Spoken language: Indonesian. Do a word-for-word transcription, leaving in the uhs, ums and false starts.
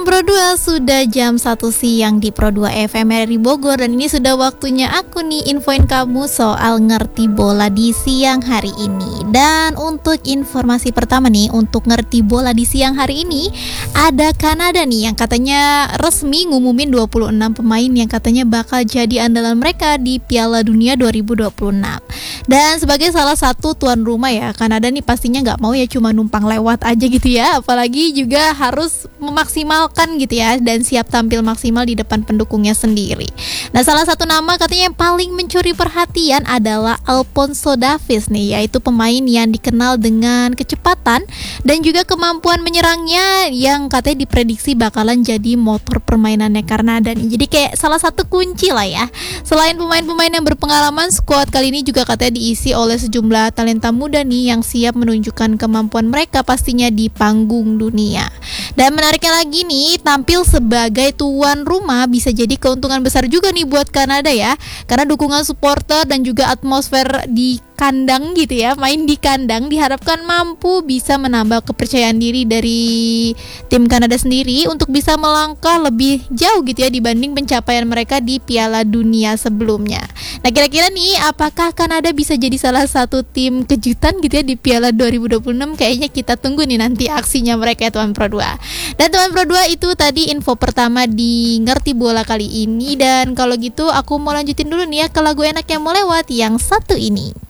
Pro dua, sudah jam satu siang di Pro dua F M R I Bogor. Dan ini sudah waktunya aku nih infoin kamu soal ngerti bola di siang hari ini. Dan untuk informasi pertama nih, untuk ngerti bola di siang hari ini, ada Kanada nih yang katanya resmi ngumumin dua puluh enam pemain yang katanya bakal jadi andalan mereka di Piala Dunia dua ribu dua puluh enam. Dan sebagai salah satu tuan rumah ya, Kanada nih pastinya gak mau ya cuma numpang lewat aja gitu ya. Apalagi juga harus memaksimalkan gitu ya, dan siap tampil maksimal di depan pendukungnya sendiri. Nah, salah satu nama katanya yang paling mencuri perhatian adalah Alphonso Davies nih, yaitu pemain yang dikenal dengan kecepatan dan juga kemampuan menyerangnya yang katanya diprediksi bakalan jadi motor permainannya Kanada nih. Jadi kayak salah satu kunci lah ya. Selain pemain-pemain yang berpengalaman, skuad kali ini juga katanya diisi oleh sejumlah talenta muda nih yang siap menunjukkan kemampuan mereka pastinya di panggung dunia. Dan menariknya lagi nih, tampil sebagai tuan rumah bisa jadi keuntungan besar juga nih buat Kanada ya, karena dukungan supporter dan juga atmosfer di kandang gitu ya, main di kandang diharapkan mampu bisa menambah kepercayaan diri dari tim Kanada sendiri untuk bisa melangkah lebih jauh gitu ya dibanding pencapaian mereka di Piala Dunia sebelumnya. Nah, kira-kira nih apakah Kanada bisa jadi salah satu tim kejutan gitu ya di Piala dua ribu dua puluh enam? Kayaknya kita tunggu nih nanti aksinya mereka ya teman Pro dua. Dan teman Pro dua, itu tadi info pertama di Ngerti Bola kali ini. Dan kalau gitu aku mau lanjutin dulu nih ya ke lagu enak yang mau lewat yang satu ini.